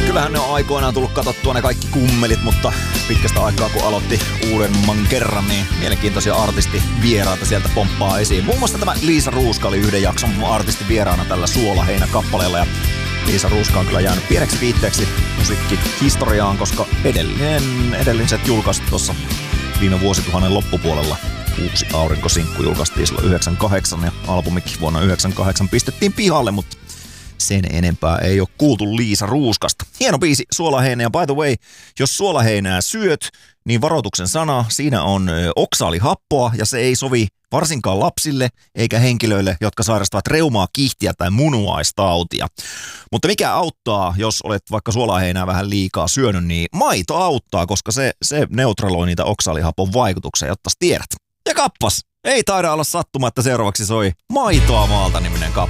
Kyllähän ne on aikoinaan tullut katsottua ne kaikki kummelit, mutta pitkästä aikaa kun aloitti uudemman kerran, niin mielenkiintoisia artistivieraita sieltä pomppaa esiin. Muun muassa tämä Liisa Ruuska oli yhden jakson artistivieraana tällä Suolaheinä-kappaleella, ja Liisa Ruuska on kyllä jäänyt pieneksi viitteeksi musiikkihistoriaan, koska edelliset julkaistu tuossa viime vuosituhannen loppupuolella. Uusi aurinkosinkku julkaistiin silloin 98 ja albumikin vuonna 98 pistettiin pihalle, mutta sen enempää ei ole kuultu Liisa Ruuskasta. Hieno biisi Suolaheinä, ja by the way, jos suolaheinää syöt, niin varoituksen sana, siinä on oksaalihappoa ja se ei sovi varsinkaan lapsille eikä henkilöille, jotka sairastavat reumaa, kihtiä tai munuaistautia. Mutta mikä auttaa, jos olet vaikka suolaheinää vähän liikaa syönyt, niin maito auttaa, koska se neutraloi niitä oksaalihapon vaikutuksia, jotta tiedät. Ja kappas, ei taida olla sattuma, että seuraavaksi soi Maitoa maalta -niminen kappale.